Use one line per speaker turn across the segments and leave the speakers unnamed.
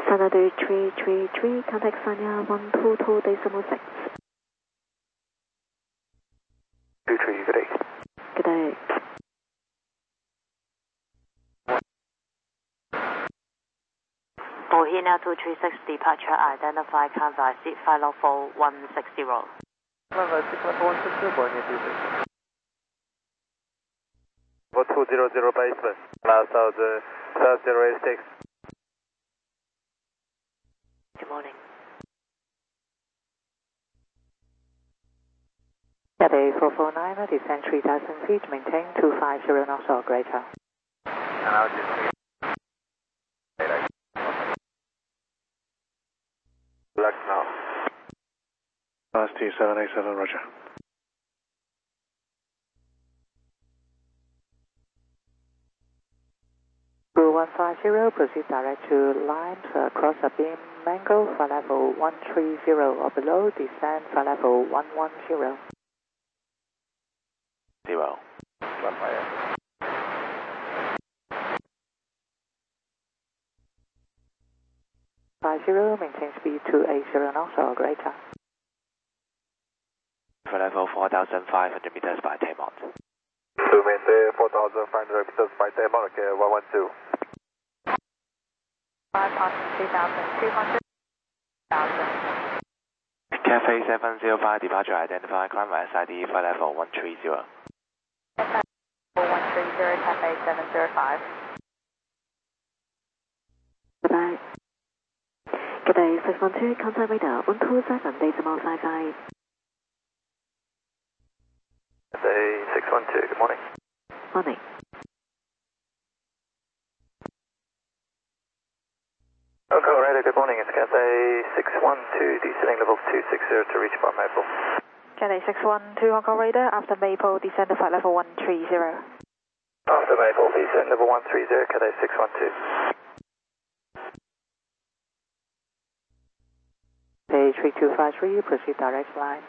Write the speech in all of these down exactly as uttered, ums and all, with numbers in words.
Sanadu three three three, contact Sanya one two two decimal six.
two three, good day.
Good day.
Bohemia two three six, departure identified, canvas seat five four one six zero.
Canvas seat five four one six zero, Bohemia two six. two zero zero basement, last out the south zero eight six.
Good morning.
Cathay four four nine, descend three thousand feet, maintain two five zero knots or greater.
And I'll just Lux now.
Last T seven eight seven, roger.
Crew one five zero, proceed direct to lines uh, across the beam, mango for level one three zero or below, descend for level one one zero.
Zero.
Five zero, maintain speed two eight zero knots or greater.
For level four thousand five hundred meters by Taymont.
To maintain four thousand five hundred meters by Taymont, okay, one one two.
five three thousand two hundred.
Cathay seven zero five, departure identified, climb S I D for level one three zero.
one three zero, Cathay seven zero five.
Goodbye. Good day, six one two, contact radar one two seven decimal five five.
Cathay six one two, good morning.
Morning.
Okay, alright, good morning, it's Cathay six one two, descending level two six zero to reach Bar Maple.
Cathay six one two, Hong Kong radar, after Maple, descend to flight level one three zero.
After Maple, descend level one three zero, Cathay six one two.
Page three two five three, proceed direct lines.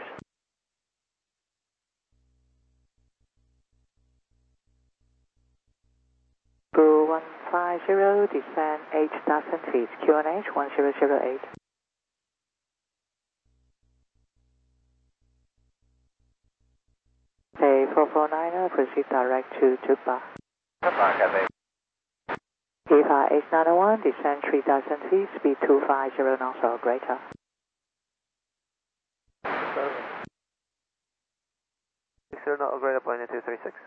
Crew one five zero, descend eight thousand feet, Q N H one zero zero eight. Pay four four nine, proceed direct to Juba.
Juba, Cathay.
E V A H nine oh one, descend three thousand feet, speed two five zero knots or greater.
six zero not greater, Bohemia two three six.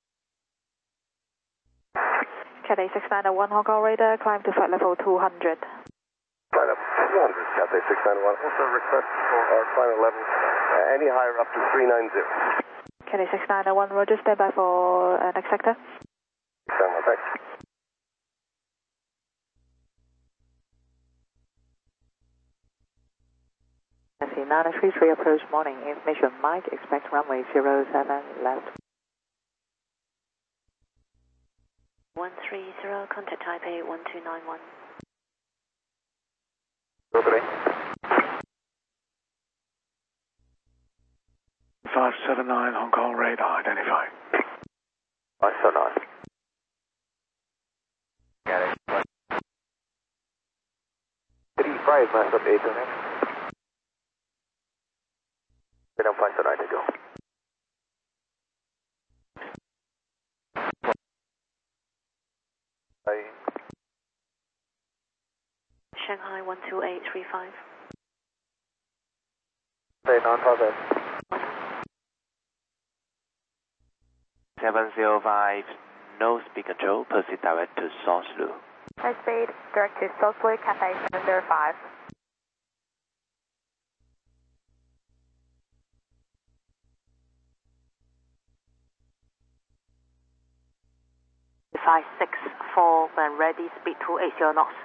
Cathay six nine one, Hong Kong radar, climb to flight level two hundred.
Flight up two hundred, Cathay six nine one. Also request for our final level, uh, any higher up to three nine zero.
Cathay six nine one, roger, stand by for uh, next sector.
Stand by, thanks.
S C nine three three approach morning, information Mike, expect runway zero seven left.
one three zero, contact Taipei one two nine one.
Okay.
five seven nine, Hong Kong radar identified.
five seven nine. Got it. three five, master eight on him. Then five seven nine to go.
Shanghai one two eight three five.
Say non-profit.
seven zero five, no speed control, proceed direct to Source Lu.
High speed, direct to Source Lu, Cathay seven zero five. five six four, when ready, speed two eight zero knots.